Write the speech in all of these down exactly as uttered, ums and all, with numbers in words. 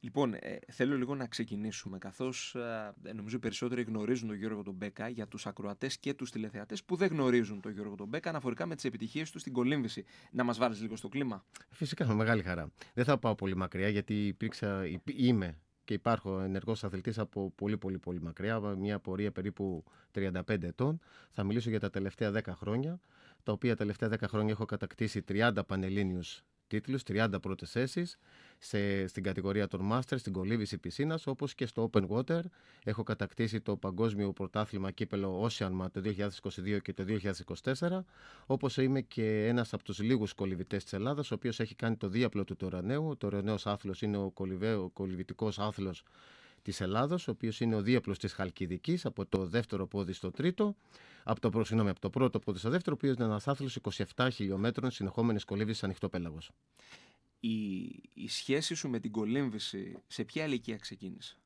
Λοιπόν, ε, θέλω λίγο να ξεκινήσουμε, καθώς ε, νομίζω οι περισσότεροι γνωρίζουν τον Γιώργο τον Μπέκα, για τους ακροατές και τους τηλεθεατές που δεν γνωρίζουν τον Γιώργο τον Μπέκα αναφορικά με τις επιτυχίες του στην κολύμβηση. Να μας βάλεις λίγο στο κλίμα. Φυσικά, με μεγάλη χαρά. Δεν θα πάω πολύ μακριά, γιατί υπήρξα, είμαι και υπάρχω ενεργός αθλητής από πολύ πολύ πολύ μακριά, μια πορεία περίπου τριάντα πέντε ετών. Θα μιλήσω για τα τελευταία δέκα χρόνια, τα οποία τελευταία δέκα χρόνια έχω κατακτήσει τριάντα πανελλήνιους τίτλους, τριάντα πρώτες θέσεις στην κατηγορία των Masters, στην κολύμβηση πισίνας, όπως και στο Open Water. Έχω κατακτήσει το παγκόσμιο πρωτάθλημα κύπελο Oceanma το δύο χιλιάδες είκοσι δύο και το δύο χιλιάδες είκοσι τέσσερα, όπως είμαι και ένας από τους λίγους κολυμβητές της Ελλάδας, ο οποίος έχει κάνει το δίαπλο του τωραναίου. Ο τωραναίος άθλος είναι ο κολυμβητικός άθλος της Ελλάδος, ο οποίος είναι ο δίαπλος της Χαλκιδικής, από το δεύτερο πόδι στο τρίτο, από το, συγγνώμη, από το πρώτο πόδι στο δεύτερο, ο οποίος είναι ένας άθλος είκοσι επτά χιλιόμετρων συνεχόμενης κολύμβησης ανοιχτό πέλαγος. Η, η σχέση σου με την κολύμβηση σε ποια ηλικία ξεκίνησε?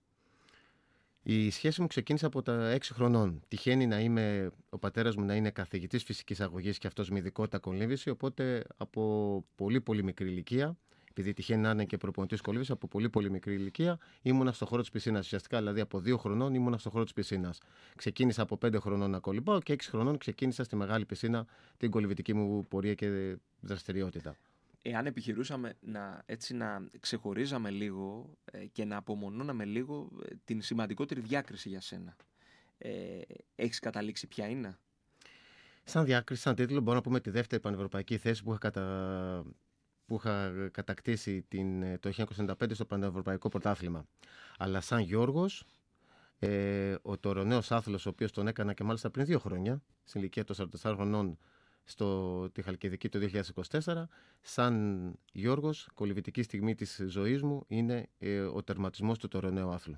Η σχέση μου ξεκίνησε από τα έξι χρονών. Τυχαίνει να είμαι, ο πατέρας μου να είναι καθηγητής φυσικής αγωγής και αυτός με ειδικότητα κολύμβηση, οπότε από πολύ πολύ μικρή ηλικία, επειδή τυχαίνει να είναι και προπονητής κολύμβησης, από πολύ πολύ μικρή ηλικία ήμουνα στο χώρο της πισίνας. Ουσιαστικά, δηλαδή από δύο χρονών ήμουνα στο χώρο της πισίνας. Ξεκίνησα από πέντε χρονών να κολυμπάω και έξι χρονών ξεκίνησα στη μεγάλη πισίνα την κολυμβητική μου πορεία και δραστηριότητα. Εάν επιχειρούσαμε να, έτσι, να ξεχωρίζαμε λίγο ε, και να απομονώναμε λίγο ε, την σημαντικότερη διάκριση για σένα, ε, έχεις καταλήξει ποια είναι? Σαν διάκριση, σαν τίτλο, μπορώ να πούμε τη δεύτερη πανευρωπαϊκή θέση που είχα, κατα... που είχα κατακτήσει την... το χίλια εννιακόσια ενενήντα πέντε στο Πανευρωπαϊκό Πρωτάθλημα. Αλλά σαν Γιώργος, ε, ο τωριναίος άθλος, ο οποίος τον έκανα και μάλιστα πριν δύο χρόνια, στην ηλικία των σαράντα τεσσάρων χρονών, στο τη Χαλκιδική το δύο χιλιάδες είκοσι τέσσερα, σαν Γιώργος, κολυμβητική στιγμή της ζωής μου είναι ε, ο τερματισμός του τωριναίου άθλου.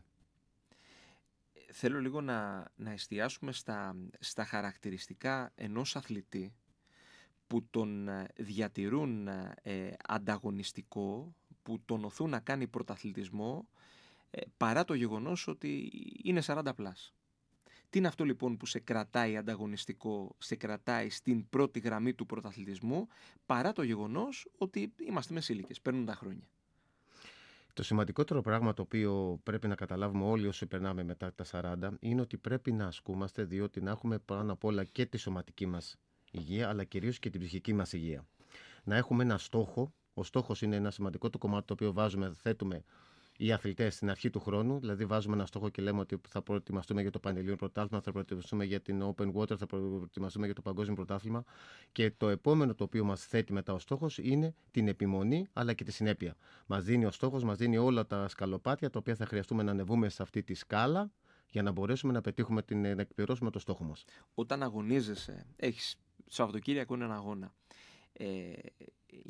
Θέλω λίγο να, να εστιάσουμε στα, στα χαρακτηριστικά ενός αθλητή που τον διατηρούν ε, ανταγωνιστικό, που τον οθούν να κάνει πρωταθλητισμό ε, παρά το γεγονός ότι είναι σαράντα πλας. Τι είναι αυτό λοιπόν που σε κρατάει ανταγωνιστικό, σε κρατάει στην πρώτη γραμμή του πρωταθλητισμού, παρά το γεγονός ότι είμαστε μεσήλικες, παίρνουν τα χρόνια? Το σημαντικότερο πράγμα το οποίο πρέπει να καταλάβουμε όλοι όσοι περνάμε μετά τα σαράντα είναι ότι πρέπει να ασκούμαστε, διότι να έχουμε πάνω απ' όλα και τη σωματική μας υγεία, αλλά κυρίως και την ψυχική μας υγεία. Να έχουμε ένα στόχο. Ο στόχος είναι ένα σημαντικό το κομμάτι το οποίο βάζουμε, θέτουμε οι αθλητές στην αρχή του χρόνου. Δηλαδή, βάζουμε ένα στόχο και λέμε ότι θα προετοιμαστούμε για το Πανελλήνιο Πρωτάθλημα, θα προετοιμαστούμε για την Open Water, θα προετοιμαστούμε για το Παγκόσμιο Πρωτάθλημα. Και το επόμενο το οποίο μας θέτει μετά ο στόχος είναι την επιμονή αλλά και τη συνέπεια. Μας δίνει ο στόχος, μας δίνει όλα τα σκαλοπάτια τα οποία θα χρειαστούμε να ανεβούμε σε αυτή τη σκάλα για να μπορέσουμε να πετύχουμε την, να εκπληρώσουμε το στόχο μας. Όταν αγωνίζεσαι, έχεις Σαββατοκύριακο έναν αγώνα. Ε,